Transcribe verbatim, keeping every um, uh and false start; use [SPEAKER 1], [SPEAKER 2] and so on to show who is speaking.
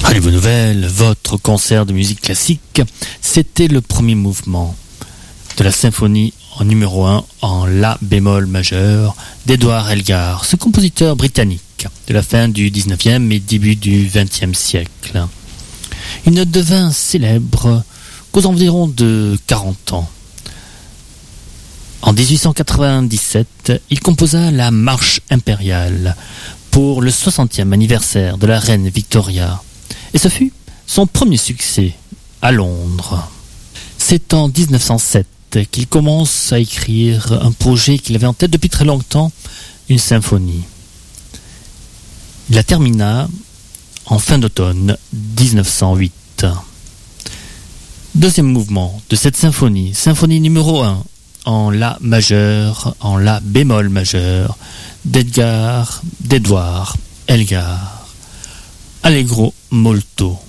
[SPEAKER 1] Radio Nouvelle, votre concert de musique classique, c'était le premier mouvement de la symphonie en numéro un en La bémol majeur d'Edward Elgar, ce compositeur britannique de la fin du dix-neuvième et début du vingtième siècle. Il ne devint célèbre qu'aux environs de quarante ans. En dix-huit cent quatre-vingt-dix-sept, il composa la Marche impériale pour le soixantième anniversaire de la reine Victoria. Et ce fut son premier succès à Londres. C'est en dix-neuf cent sept qu'il commence à écrire un projet qu'il avait en tête depuis très longtemps, une symphonie. Il la termina en fin d'automne dix-neuf cent huit. Deuxième mouvement de cette symphonie, symphonie numéro un, en La majeur, en La bémol majeur, d'Edgar, d'Edward Elgar. Allegro molto.